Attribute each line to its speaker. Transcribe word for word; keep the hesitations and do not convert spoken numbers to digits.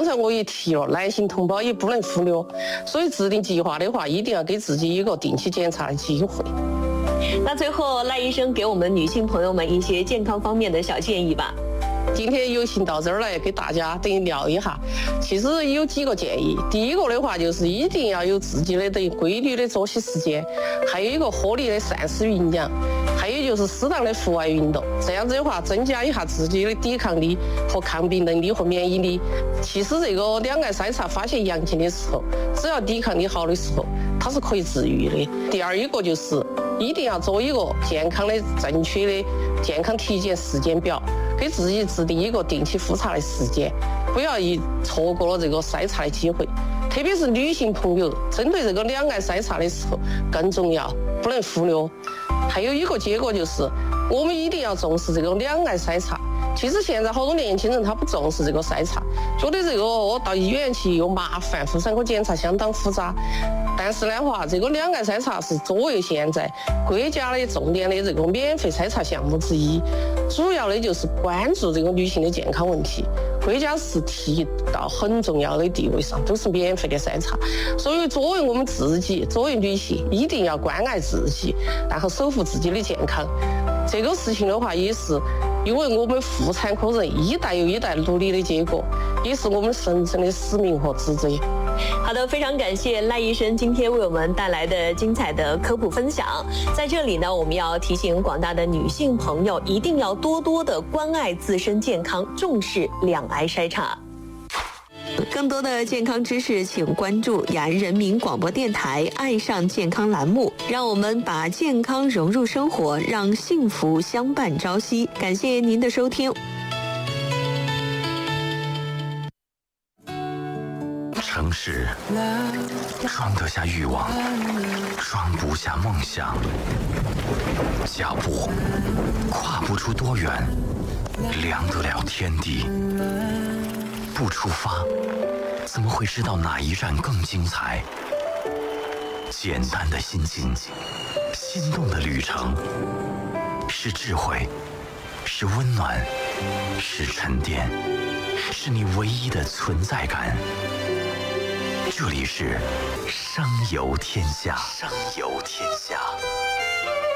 Speaker 1: 刚才我也提了，男性同胞也不能忽略，所以制定计划的话，一定要给自己一个定期检查的机会。
Speaker 2: 那最后，赖医生给我们女性朋友们一些健康方面的小建议吧。
Speaker 1: 今天有幸到这儿来给大家等于聊一下，其实有几个建议。第一个的话，就是一定要有自己的等于规律的作息时间，还有一个合理的膳食营养，还有就是适当的户外运动。这样子的话，增加一下自己的抵抗力和抗病能力和免疫力。其实这个两癌筛查发现阳性的时候，只要抵抗力好的时候，它是可以治愈的。第二一个就是一定要做一个健康的、正确的健康体检时间表。给自己制定一个定期复查的时间，不要一错过了这个筛查的机会。特别是女性朋友，针对这个两癌筛查的时候更重要，不能忽略。还有一个结果就是，我们一定要重视这个两癌筛查。其实现在好多年轻人他不重视这个筛查，觉得这个我到医院去又麻烦，妇产科检查相当复杂。但是的话，这个两癌筛查是作为现在国家的重点的这个免费筛查项目之一，主要的就是关注这个女性的健康问题。国家是提到很重要的地位上，都是免费的筛查。所以作为我们自己，作为女性，一定要关爱自己，然后守护自己的健康。这个事情的话，也是因为我们妇产科人一代又一代努力的结果，也是我们神圣的使命和职责。
Speaker 2: 好的，非常感谢赖医生今天为我们带来的精彩的科普分享。在这里呢，我们要提醒广大的女性朋友，一定要多多的关爱自身健康，重视两癌筛查。更多的健康知识，请关注雅安人民广播电台“爱上健康”栏目，让我们把健康融入生活，让幸福相伴朝夕。感谢您的收听。
Speaker 3: 城市装得下欲望，装不下梦想，脚步跨不出多远，量得了天地。不出发，怎么会知道哪一站更精彩？简单的心境，心动的旅程，是智慧，是温暖，是沉淀，是你唯一的存在感。这里是商游天下，商游天下。